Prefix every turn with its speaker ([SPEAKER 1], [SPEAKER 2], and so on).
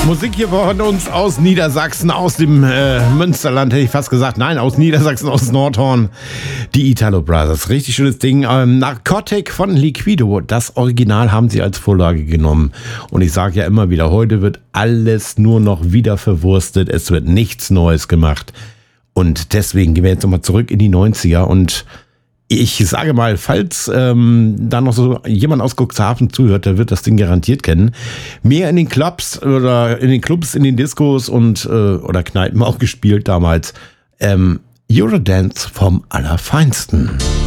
[SPEAKER 1] Musik hier von uns aus Niedersachsen, aus dem Münsterland, hätte ich fast gesagt. Nein, aus Niedersachsen, aus Nordhorn. Die Italo Brothers. Richtig schönes Ding. Narcotic von Liquido. Das Original haben sie als Vorlage genommen. Und ich sage ja immer wieder, heute wird alles nur noch wieder verwurstet. Es wird nichts Neues gemacht. Und deswegen gehen wir jetzt nochmal zurück in die 90er und ich sage mal, falls da noch so jemand aus Cuxhaven zuhört, der wird das Ding garantiert kennen. Mehr in den Clubs oder in den Clubs, in den Discos und oder Kneipen auch gespielt damals. Eurodance vom Allerfeinsten.